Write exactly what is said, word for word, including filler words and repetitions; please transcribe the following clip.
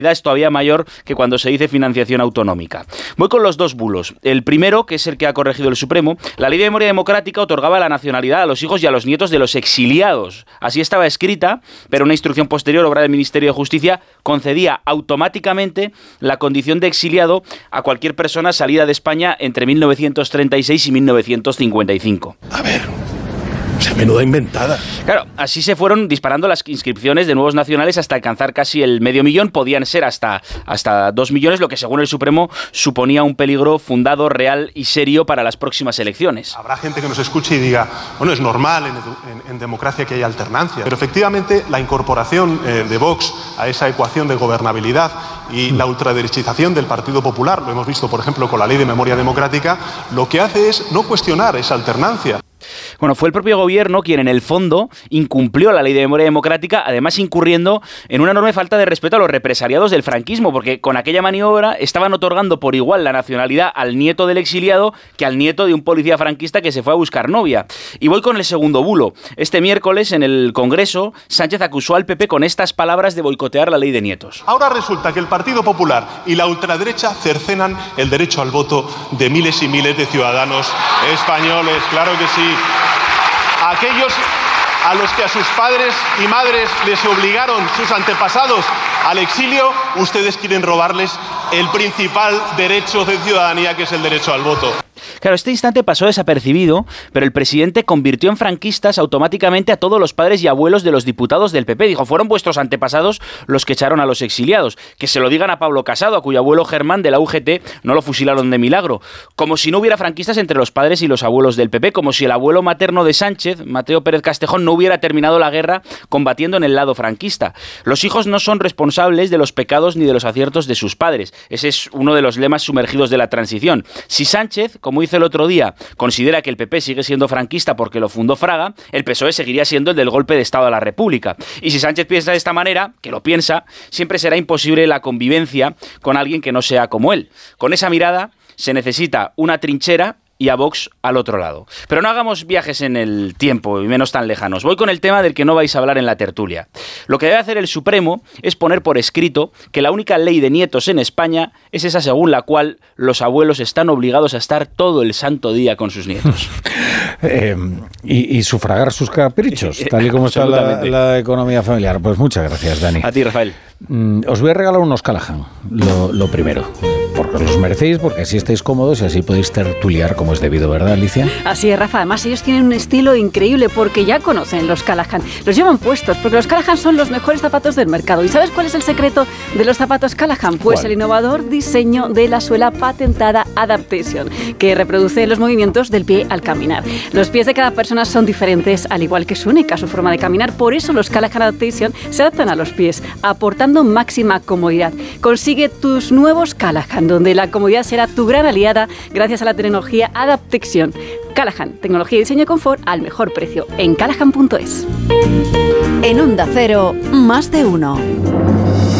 es todavía mayor que cuando se dice financiación autonómica. Voy con los dos bulos. El primero, que es el que ha corregido el Supremo, la Ley de Memoria Democrática otorgaba la nacionalidad a los hijos y a los nietos de los exiliados. Así estaba escrita, pero una instrucción posterior, obra del Ministerio de Justicia, concedía automáticamente la condición de exiliado a cualquier persona salida de España entre mil novecientos treinta y seis y mil novecientos cincuenta y cinco. A ver... O sea, menuda inventada. Claro, así se fueron disparando las inscripciones de nuevos nacionales hasta alcanzar casi el medio millón. Podían ser hasta, hasta dos millones, lo que según el Supremo suponía un peligro fundado, real y serio para las próximas elecciones. Habrá gente que nos escuche y diga, bueno, es normal en, en, en democracia que haya alternancia. Pero efectivamente la incorporación eh, de Vox a esa ecuación de gobernabilidad y la ultraderechización del Partido Popular, lo hemos visto por ejemplo con la Ley de Memoria Democrática, lo que hace es no cuestionar esa alternancia. Bueno, fue el propio gobierno quien en el fondo incumplió la Ley de Memoria Democrática, además incurriendo en una enorme falta de respeto a los represaliados del franquismo, porque con aquella maniobra estaban otorgando por igual la nacionalidad al nieto del exiliado que al nieto de un policía franquista que se fue a buscar novia. Y voy con el segundo bulo. Este miércoles en el Congreso, Sánchez acusó al P P con estas palabras de boicotear la ley de nietos. Ahora resulta que el Partido Popular y la ultraderecha cercenan el derecho al voto de miles y miles de ciudadanos españoles, claro que sí. Aquellos a los que a sus padres y madres les obligaron sus antepasados al exilio, ustedes quieren robarles el principal derecho de ciudadanía, que es el derecho al voto. Claro, este instante pasó desapercibido, pero el presidente convirtió en franquistas automáticamente a todos los padres y abuelos de los diputados del P P. Dijo, fueron vuestros antepasados los que echaron a los exiliados. Que se lo digan a Pablo Casado, a cuyo abuelo Germán de la U G T no lo fusilaron de milagro. Como si no hubiera franquistas entre los padres y los abuelos del P P. Como si el abuelo materno de Sánchez, Mateo Pérez Castejón, no hubiera terminado la guerra combatiendo en el lado franquista. Los hijos no son responsables de los pecados ni de los aciertos de sus padres. Ese es uno de los lemas sumergidos de la transición. Si Sánchez, como hizo el otro día, considera que el P P sigue siendo franquista porque lo fundó Fraga, el P S O E seguiría siendo el del golpe de Estado a la República. Y si Sánchez piensa de esta manera, que lo piensa, siempre será imposible la convivencia con alguien que no sea como él. Con esa mirada se necesita una trinchera y a Vox al otro lado. Pero no hagamos viajes en el tiempo, y menos tan lejanos. Voy con el tema del que no vais a hablar en la tertulia. Lo que debe hacer el Supremo es poner por escrito que la única ley de nietos en España es esa según la cual los abuelos están obligados a estar todo el santo día con sus nietos. eh, y, y sufragar sus caprichos, tal y como está la, la economía familiar. Pues muchas gracias, Dani. A ti, Rafael. Mm, os voy a regalar unos Callahan, lo, lo primero. Porque os los merecéis, porque así estáis cómodos y así podéis tertuliar como es debido, ¿verdad, Alicia? Así es, Rafa. Además, ellos tienen un estilo increíble porque ya conocen los Callahan. Los llevan puestos porque los Callahan son los mejores zapatos del mercado. ¿Y sabes cuál es el secreto de los zapatos Callahan? Pues ¿cuál? El innovador diseño de la suela patentada Adaptation, que reproduce los movimientos del pie al caminar. Los pies de cada persona son diferentes, al igual que su única, su forma de caminar. Por eso los Callahan Adaptation se adaptan a los pies, aportando máxima comodidad. Consigue tus nuevos Callahan, donde la comodidad será tu gran aliada gracias a la tecnología Adaptation. Callahan, tecnología y diseño y confort al mejor precio en callahan punto es. En Onda Cero, más de uno.